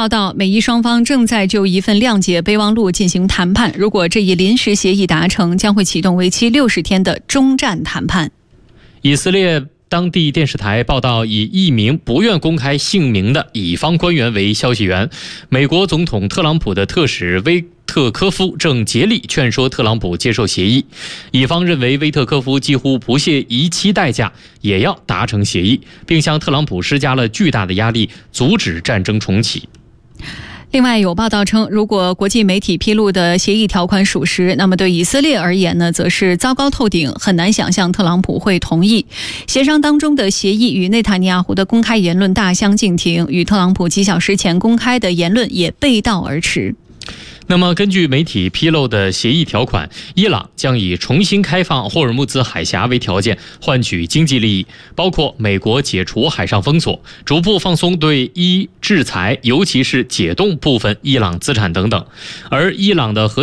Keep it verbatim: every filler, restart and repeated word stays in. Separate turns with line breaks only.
报道，美伊双方正在就一份谅解备忘录进行谈判，如果这一临时协议达成，将会启动为期六十天的终战谈判。
以色列当地电视台报道，以一名不愿公开姓名的乙方官员为消息源，美国总统特朗普的特使威特科夫正竭力劝说特朗普接受协议。乙方认为威特科夫几乎不惜一切代价也要达成协议，并向特朗普施加了巨大的压力，阻止战争重启。
另外有报道称，如果国际媒体披露的协议条款属实，那么对以色列而言呢，则是糟糕透顶，很难想象特朗普会同意。协商当中的协议与内塔尼亚胡的公开言论大相径庭，与特朗普几小时前公开的言论也背道而驰。
那么根据媒体披露的协议条款，伊朗将以重新开放霍尔木兹海峡为条件换取经济利益，包括美国解除海上封锁，逐步放松对伊制裁，尤其是解冻部分伊朗资产等等。而伊朗的核